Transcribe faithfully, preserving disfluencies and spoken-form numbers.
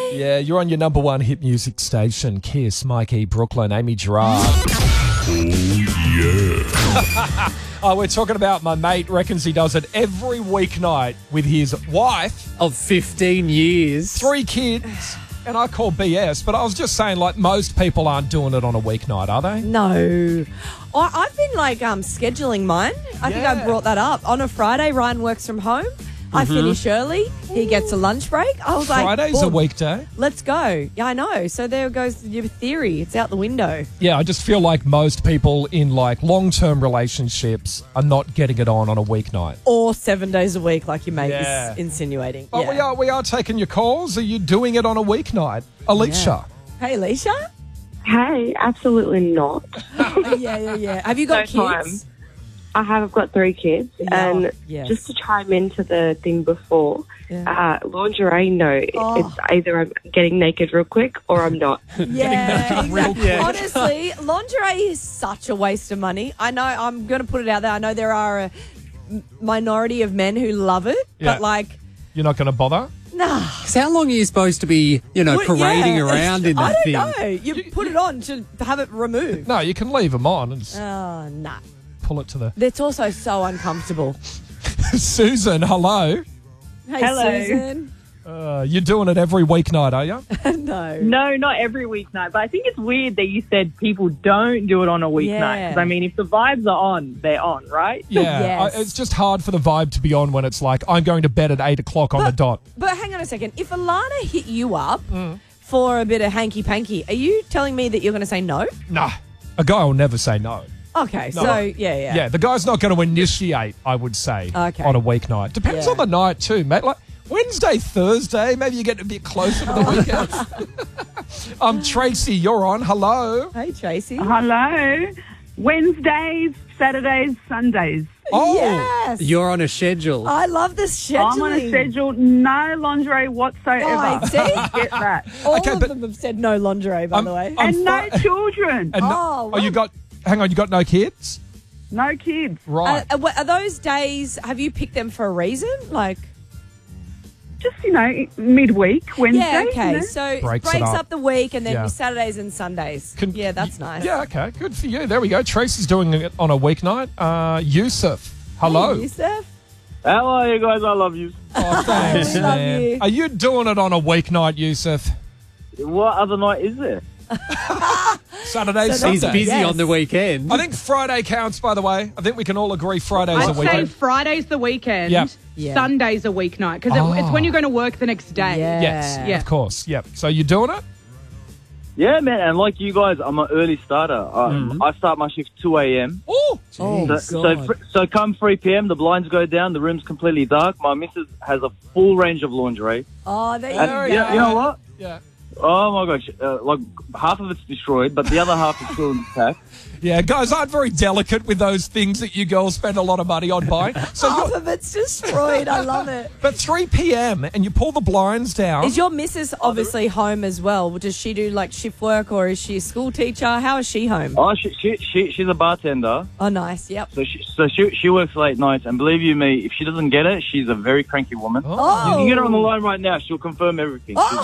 Yeah, you're on your number one hit music station, Kiss, Mikey, Brooklyn, Amy Gerard. Oh, yeah. Oh, we're talking about my mate reckons he does it every weeknight with his wife. Of fifteen years. Three kids. And I call B S, but I was just saying, like, most people aren't doing it on a weeknight, are they? No. I, I've been, like, um, scheduling mine. I think Yeah. I brought that up. On a Friday, Ryan works from home. I finish early. He gets a lunch break. I was like, Friday's a boom, weekday. let's go. Yeah, I know. So there goes your theory. It's out the window. Yeah, I just feel like most people in, like, long-term relationships are not getting it on on a weeknight. Or seven days a week, like your mate Yeah. is insinuating. But yeah. we are we are taking your calls. Are you doing it on a weeknight? Alicia. Hey, Alicia? Hey, absolutely not. Oh, yeah, yeah, yeah. Have you got No kids? I have I've got three kids, Yeah, and yes. just to chime into the thing before, Yeah. uh, lingerie, no, Oh. it's either I'm getting naked real quick or I'm not. Yeah, real exactly. quick. Honestly, lingerie is such a waste of money. I know, I'm going to put it out there. I know there are a m- minority of men who love it, Yeah. but like, You're not going to bother? nah. So how long are you supposed to be, you know, What- parading yeah, around in that I thing? don't know. You put it on to have it removed. No, you can leave them on and just Oh, nah. pull it to the... It's also so uncomfortable. Susan, hello. Hey, Hello. Susan. Uh, you're doing it every weeknight, are you? No. No, not every weeknight, but I think it's weird that you said people don't do it on a weeknight. Yeah. Because, I mean, if the vibes are on, they're on, right? Yeah. Yes. I, it's just hard for the vibe to be on when it's like, I'm going to bed at eight o'clock on the dot. But hang on a second. If Alana hit you up Mm. for a bit of hanky-panky, are you telling me that you're going to say no? Nah. A guy will never say no. Okay, No. so, yeah, yeah. Yeah, the guy's not going to initiate, I would say, Okay. on a weeknight. Depends Yeah. on the night too, mate. Like Wednesday, Thursday, maybe you get a bit closer to the weekend. um, Tracy, you're on. Hello. Hey, Tracy. Hello. Wednesdays, Saturdays, Sundays. Oh, Yes. You're on a schedule. I love this scheduling. I'm on a schedule, no lingerie whatsoever. Oh, see? Get that. All Okay, of but- them have said no lingerie, by I'm- the way. I'm And no fi- children. And no- Oh, oh, you what? got, hang on, you got no kids? No kids. Right. Uh, are, are those days, have you picked them for a reason? Like, Just, you know, midweek, Wednesday. yeah, okay. You know? So Breaks breaks, it up. up. the week and then Yeah. your Saturdays and Sundays. Can- yeah, that's nice. Yeah, okay. Good for you. There we go. Tracy's doing it on a weeknight. Uh, Yusuf, hello. Hey, Yusuf. How are you guys? I love you. Oh, thanks, We love man. you. Are you doing it on a weeknight, Yusuf? What other night is there? Saturday, So He's Sunday? busy Yes. on the weekend. I think Friday counts, by the way. I think we can all agree Friday's a I'd say weekend. Friday's the weekend, Yeah. Yeah. Sunday's a weeknight, because Oh. it, it's when you're going to work the next day. Yeah. Yes, Yeah. of course. Yep. So you're doing it? Yeah, man. And like you guys, I'm an early starter. Um, I start my shift two a.m. Oh, Oh, So, so, fr- so come three p.m., the blinds go down, the room's completely dark. My missus has a full range of lingerie. Oh, there you And go. you, you know what? yeah. Oh, my gosh. Uh, like, half of it's destroyed, but the other half is still intact. Yeah, guys, I'm very delicate with those things that you girls spend a lot of money on buying. So Half you're, of it's destroyed. I love it. but three p.m. and you pull the blinds down. Is your missus obviously home as well? Does she do like shift work or is she a school teacher? How is she home? Oh, she, she, she, she's a bartender. Oh, nice. Yep. So she, so she, she works late nights. And believe you me, if she doesn't get it, she's a very cranky woman. Oh. You can get her on the line right now. She'll confirm everything. Oh.